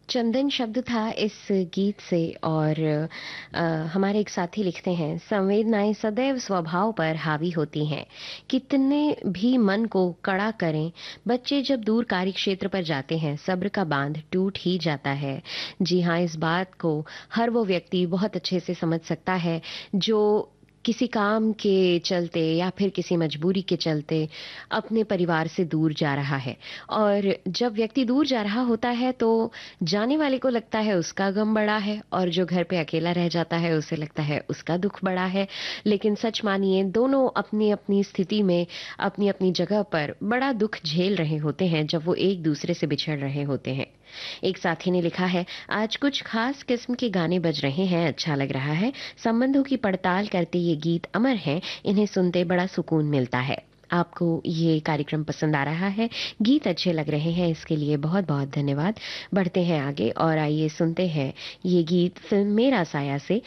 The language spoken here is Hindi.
चंदन शब्द था इस गीत से और हमारे एक साथी लिखते हैं, संवेदनाएं सदैव स्वभाव पर हावी होती हैं। कितने भी मन को कड़ा करें, बच्चे जब दूर कार्य क्षेत्र पर जाते हैं सब्र का बांध टूट ही जाता है। जी हाँ, इस बात को हर वो व्यक्ति बहुत अच्छे से समझ सकता है जो किसी काम के चलते या फिर किसी मजबूरी के चलते अपने परिवार से दूर जा रहा है। और जब व्यक्ति दूर जा रहा होता है तो जाने वाले को लगता है उसका गम बड़ा है और जो घर पे अकेला रह जाता है उसे लगता है उसका दुख बड़ा है। लेकिन सच मानिए, दोनों अपनी अपनी स्थिति में अपनी अपनी जगह पर बड़ा दुख झेल रहे होते हैं जब वो एक दूसरे से बिछड़ रहे होते हैं। एक साथी ने लिखा है, आज कुछ खास किस्म के गाने बज रहे हैं, अच्छा लग रहा है। संबंधों की पड़ताल करते ये गीत अमर हैं, इन्हें सुनते बड़ा सुकून मिलता है। आपको ये कार्यक्रम पसंद आ रहा है, गीत अच्छे लग रहे हैं, इसके लिए बहुत बहुत धन्यवाद। बढ़ते हैं आगे और आइए सुनते हैं ये गीत फिल्म मेरा साया से।